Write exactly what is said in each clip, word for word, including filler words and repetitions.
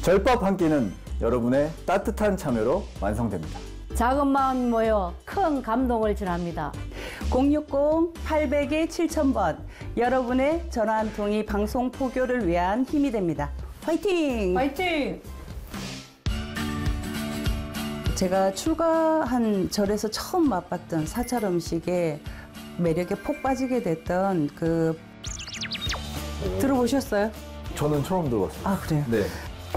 절밥 한 끼는 여러분의 따뜻한 참여로 완성됩니다. 작은 마음이 모여 큰 감동을 전합니다. 공육공 팔공공 칠천 번 여러분의 전화 한 통이 방송 포교를 위한 힘이 됩니다. 화이팅! 화이팅! 제가 출가한 절에서 처음 맛봤던 사찰 음식에 매력에 폭 빠지게 됐던 그 들어보셨어요? 저는 처음 들어봤어요. 아 그래요? 네.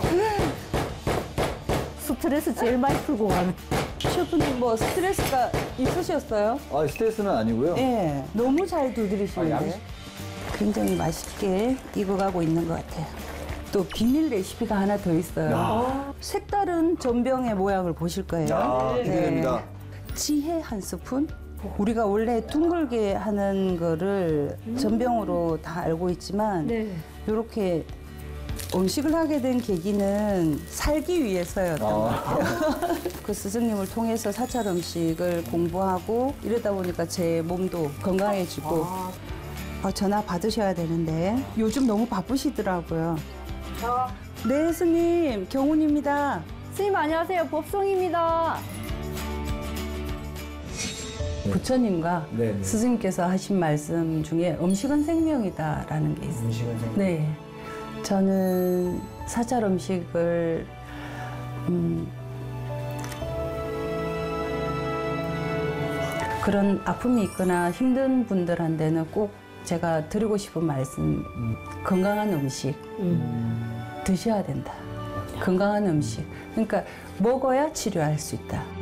스트레스 제일 많이 풀고 가는. 셰프님 뭐 스트레스가 있으셨어요? 아, 스트레스는 아니고요. 네, 너무 잘 두드리시는데 아, 양- 굉장히 맛있게 익어가고 있는 것 같아요. 또 비밀 레시피가 하나 더 있어요. 야. 색다른 전병의 모양을 보실 거예요. 야, 기대됩니다. 지혜 한 스푼? 우리가 원래 둥글게 하는 거를 전병으로 다 알고 있지만 네. 이렇게 음식을 하게 된 계기는 살기 위해서였던 것 아. 같아요. 그 스승님을 통해서 사찰 음식을 공부하고 이러다 보니까 제 몸도 건강해지고 어, 전화 받으셔야 되는데 요즘 너무 바쁘시더라고요. 네, 스님 경훈입니다. 스님 안녕하세요. 법성입니다. 부처님과 네, 네. 스승님께서 하신 말씀 중에 음식은 생명이다라는 게 있어요. 음식은 생명. 네, 저는 사찰 음식을 음, 그런 아픔이 있거나 힘든 분들한테는 꼭 제가 드리고 싶은 말씀, 건강한 음식 드셔야 된다. 건강한 음식. 그러니까 먹어야 치료할 수 있다.